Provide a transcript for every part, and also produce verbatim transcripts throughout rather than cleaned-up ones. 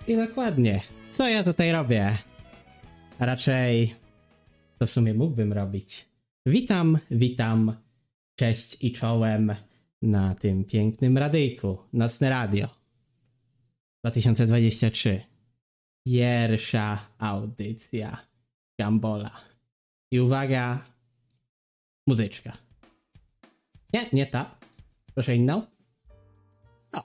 I dokładnie, co ja tutaj robię? A raczej, to w sumie mógłbym robić. Witam, witam, cześć i czołem na tym pięknym radyjku, Nocne Radio dwa tysiące dwudziesty trzeci. Pierwsza audycja Gambola. I uwaga, muzyczka. Nie, nie ta. Proszę inną. O.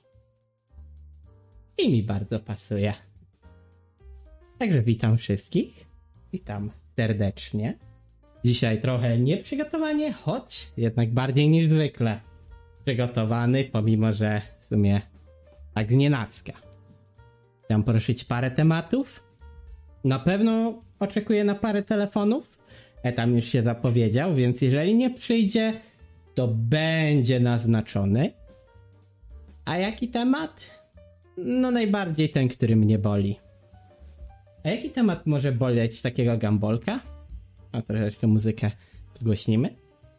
I mi bardzo pasuje. Także witam wszystkich. Witam serdecznie. Dzisiaj trochę nieprzygotowanie, choć jednak bardziej niż zwykle przygotowany, pomimo że w sumie tak znienacka. Chciałem poruszyć parę tematów. Na pewno oczekuję na parę telefonów. Etam już się zapowiedział, więc jeżeli nie przyjdzie, to będzie naznaczony. A jaki temat? No najbardziej ten, który mnie boli. A jaki temat może boleć takiego gambolka? A troszeczkę muzykę podgłośnimy.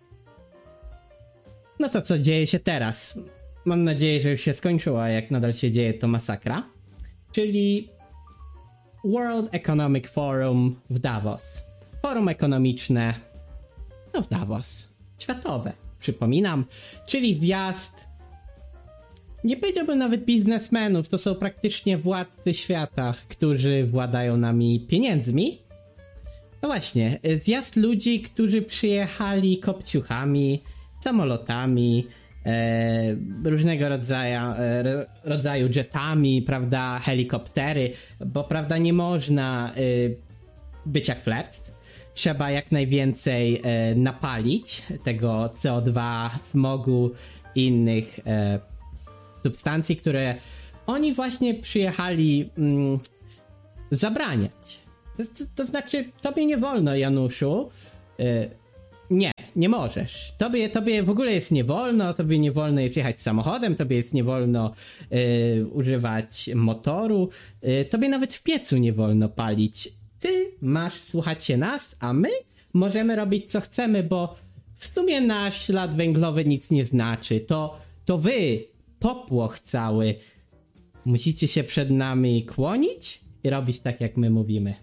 No to co dzieje się teraz? Mam nadzieję, że już się skończyło, a jak nadal się dzieje, to masakra. Czyli World Economic Forum w Davos. Forum ekonomiczne, no w Davos. Światowe, przypominam. Czyli zjazd, nie powiedziałbym nawet biznesmenów, to są praktycznie władcy świata, którzy władają nami pieniędzmi. No właśnie, zjazd ludzi, którzy przyjechali kopciuchami, samolotami, e, różnego rodzaju, e, rodzaju jetami, prawda, helikoptery, bo prawda nie można e, być jak fleps. Trzeba jak najwięcej e, napalić tego C O dwa, smogu i innych e, substancji, które oni właśnie przyjechali mm, zabraniać. To, to, to znaczy, tobie nie wolno, Januszu. Yy, nie, nie możesz. Tobie, tobie w ogóle jest nie wolno, tobie nie wolno jest jechać samochodem, tobie jest nie wolno yy, używać motoru, yy, tobie nawet w piecu nie wolno palić. Ty masz słuchać się nas, a my możemy robić co chcemy, bo w sumie nasz ślad węglowy nic nie znaczy. To, to wy, popłoch cały, musicie się przed nami kłonić i robić tak, jak my mówimy.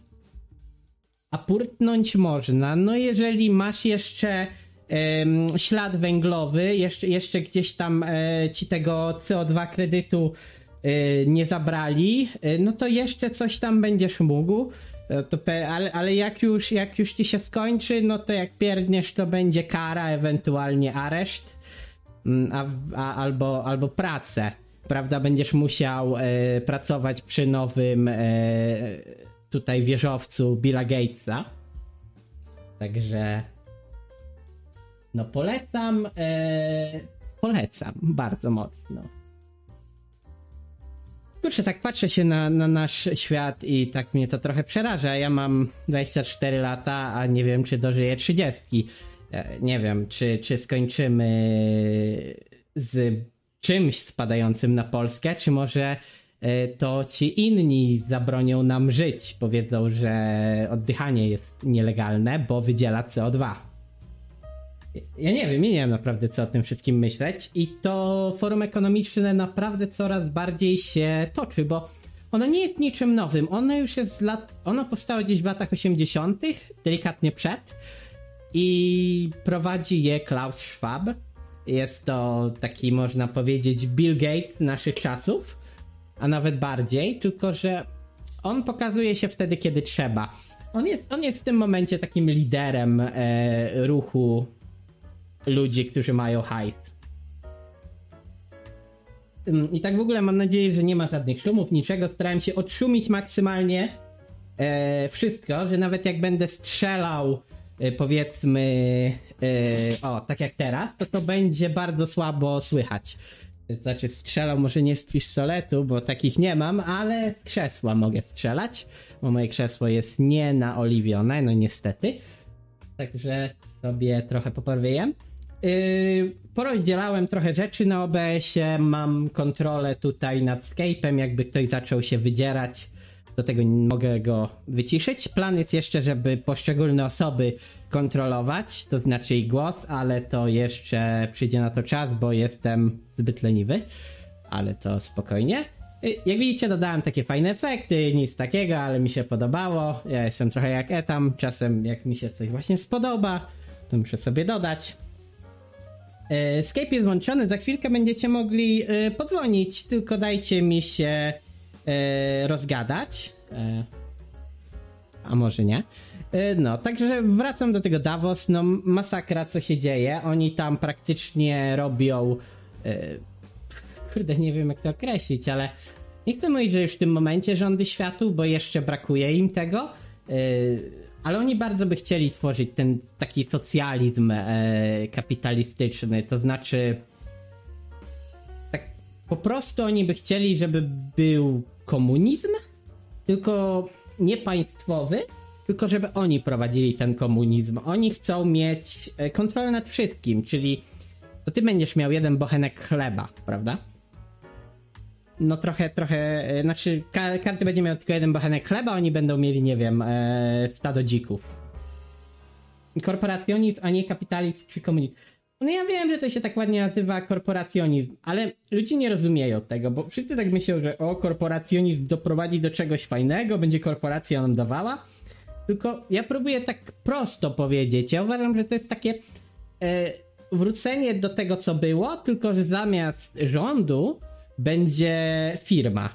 A purtnąć można, no jeżeli masz jeszcze um, ślad węglowy, jeszcze, jeszcze gdzieś tam e, ci tego C O dwa kredytu e, nie zabrali, e, no to jeszcze coś tam będziesz mógł, e, to pe, ale, ale jak już, jak już ci się skończy, no to jak pierdniesz, to będzie kara, ewentualnie areszt, a, a, albo, albo pracę, prawda, będziesz musiał e, pracować przy nowym e, tutaj wieżowcu Billa Gatesa. Także no polecam, e, polecam bardzo mocno. Kurczę, tak patrzę się na, na nasz świat i tak mnie to trochę przeraża. Ja mam dwadzieścia cztery lata, a nie wiem, czy dożyję trzydzieści. E, nie wiem, czy, czy skończymy z czymś spadającym na Polskę, czy może to ci inni zabronią nam żyć. Powiedzą, że oddychanie jest nielegalne, bo wydziela C O dwa. Ja nie wiem, ja nie wiem naprawdę, co o tym wszystkim myśleć. I to forum ekonomiczne naprawdę coraz bardziej się toczy, bo ono nie jest niczym nowym. Ono już jest z lat... Ono powstało gdzieś w latach osiemdziesiątych, delikatnie przed. I prowadzi je Klaus Schwab. Jest to taki, można powiedzieć, Bill Gates naszych czasów. A nawet bardziej, tylko że on pokazuje się wtedy, kiedy trzeba. On jest, on jest w tym momencie takim liderem e, ruchu ludzi, którzy mają hajs. I tak w ogóle mam nadzieję, że nie ma żadnych szumów, niczego. Starałem się odszumić maksymalnie e, wszystko, że nawet jak będę strzelał, e, powiedzmy, e, o, tak jak teraz, to to będzie bardzo słabo słychać. Znaczy strzelał może nie z pistoletu, bo takich nie mam, ale z krzesła mogę strzelać, bo moje krzesło jest nie naoliwione, no niestety. Także sobie trochę poprawiłem. Yy, porozdzielałem trochę rzeczy na O B S-ie, mam kontrolę tutaj nad Skype'em, jakby ktoś zaczął się wydzierać, do tego mogę go wyciszyć. Plan jest jeszcze, żeby poszczególne osoby kontrolować, to znaczy ich głos, ale to jeszcze przyjdzie na to czas, bo jestem zbyt leniwy, ale to spokojnie. Jak widzicie, dodałem takie fajne efekty, nic takiego, ale mi się podobało. Ja jestem trochę jak Etam, czasem jak mi się coś właśnie spodoba, to muszę sobie dodać. Skype jest włączony, za chwilkę będziecie mogli podzwonić, tylko dajcie mi się rozgadać. A może nie? No, także wracam do tego Davos, no masakra co się dzieje, oni tam praktycznie robią... Kurde, nie wiem jak to określić, ale nie chcę mówić, że już w tym momencie rządy światu, bo jeszcze brakuje im tego, yy, ale oni bardzo by chcieli tworzyć ten taki socjalizm yy, kapitalistyczny, to znaczy tak po prostu oni by chcieli, żeby był komunizm, tylko nie państwowy, tylko żeby oni prowadzili ten komunizm. Oni chcą mieć kontrolę nad wszystkim, czyli to ty będziesz miał jeden bochenek chleba, prawda? No trochę, trochę, znaczy ka- każdy będzie miał tylko jeden bochenek chleba, oni będą mieli, nie wiem, e, stado dzików. Korporacjonizm, a nie kapitalizm czy komunizm. No ja wiem, że to się tak ładnie nazywa korporacjonizm, ale ludzie nie rozumieją tego, bo wszyscy tak myślą, że o, korporacjonizm doprowadzi do czegoś fajnego, będzie korporacja nam dawała. Tylko ja próbuję tak prosto powiedzieć, ja uważam, że to jest takie e, wrócenie do tego, co było, tylko że zamiast rządu będzie firma.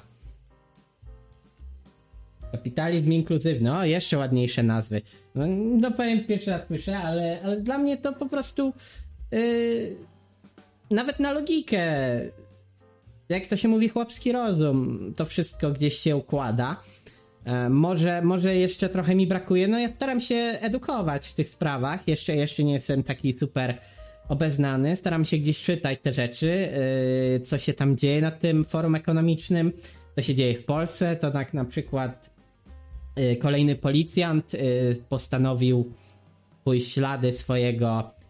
Kapitalizm inkluzywny, o jeszcze ładniejsze nazwy. No, no powiem, pierwszy raz słyszę, ale, ale dla mnie to po prostu yy, nawet na logikę, jak to się mówi, chłopski rozum, to wszystko gdzieś się układa. Yy, może, może jeszcze trochę mi brakuje, no ja staram się edukować w tych sprawach, jeszcze, jeszcze nie jestem taki super obeznany, staram się gdzieś czytać te rzeczy, yy, co się tam dzieje na tym forum ekonomicznym, co się dzieje w Polsce, to tak na przykład yy, kolejny policjant yy, postanowił pójść ślady swojego